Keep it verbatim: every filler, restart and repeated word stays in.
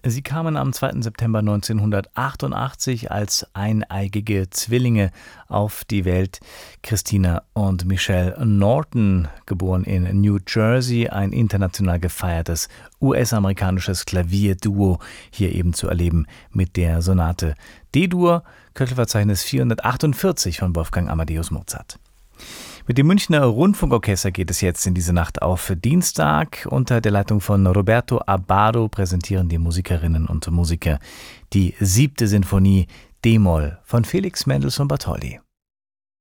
Sie kamen am zweiten September neunzehnhundertachtundachtzig als eineigige Zwillinge auf die Welt. Christina und Michelle Norton, geboren in New Jersey, ein international gefeiertes U S-amerikanisches Klavierduo, hier eben zu erleben mit der Sonate D-Dur, Köchelverzeichnis vierhundertachtundvierzig von Wolfgang Amadeus Mozart. Mit dem Münchner Rundfunkorchester geht es jetzt in diese Nacht auf Dienstag. Unter der Leitung von Roberto Abbado präsentieren die Musikerinnen und Musiker die siebte Sinfonie D-Moll von Felix Mendelssohn Bartholdy.